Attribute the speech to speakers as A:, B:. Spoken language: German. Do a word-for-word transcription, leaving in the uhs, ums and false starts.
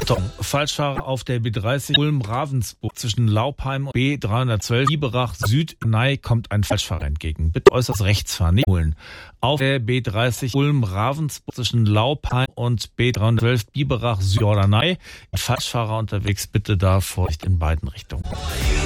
A: Falschfahrer auf der B dreißig Ulm-Ravensburg zwischen Laupheim und B dreihundertzwölf Biberach Süd. Nei kommt ein Falschfahrer entgegen. Bitte äußerst rechts fahren, nicht holen. Auf der B dreißig Ulm-Ravensburg zwischen Laupheim und B dreihundertzwölf Biberach Süd. Nei. Falschfahrer unterwegs, bitte da Vorsicht in beiden Richtungen.